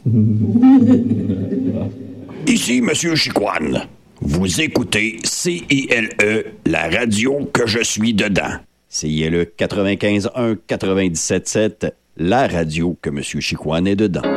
Ici Monsieur Chicoine. Vous écoutez CILE, la radio que je suis dedans. CILE 95.1, 97.7, la radio que Monsieur Chicoine est dedans.